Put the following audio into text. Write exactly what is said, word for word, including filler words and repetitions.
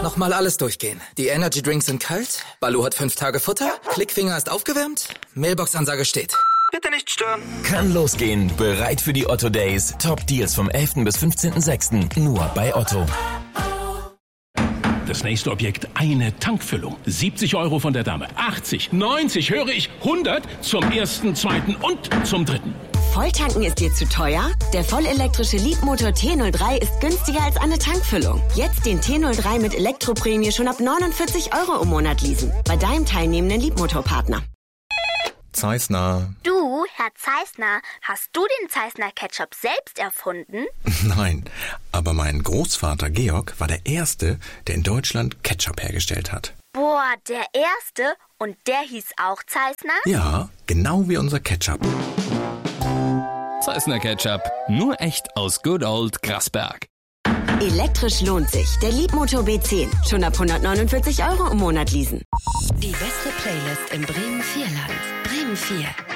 Nochmal alles durchgehen. Die Energy Drinks sind kalt, Baloo hat fünf Tage Futter, Klickfinger ist aufgewärmt, Mailbox-Ansage steht. Bitte nicht stören. Kann losgehen. Bereit für die Otto Days. Top Deals vom elften bis fünfzehnten sechsten Nur bei Otto. Das nächste Objekt, eine Tankfüllung. siebzig Euro von der Dame. achtzig, neunzig, höre ich, hundert zum ersten, zweiten und zum dritten. Volltanken ist dir zu teuer? Der vollelektrische Leapmotor T null drei ist günstiger als eine Tankfüllung. Jetzt den T null drei mit Elektroprämie schon ab neunundvierzig Euro im Monat leasen. Bei deinem teilnehmenden Leapmotor-Partner. Zeissner. Du, Herr Zeissner, hast du den Zeissner Ketchup selbst erfunden? Nein, aber mein Großvater Georg war der Erste, der in Deutschland Ketchup hergestellt hat. Boah, der Erste? Und der hieß auch Zeissner? Ja, genau wie unser Ketchup. Zeissner Ketchup, nur echt aus Good Old Grasberg. Elektrisch lohnt sich. Der Leapmotor B zehn. Schon ab hundertneunundvierzig Euro im Monat leasen. Die beste Playlist im Bremen-Vierland. Bremen vier.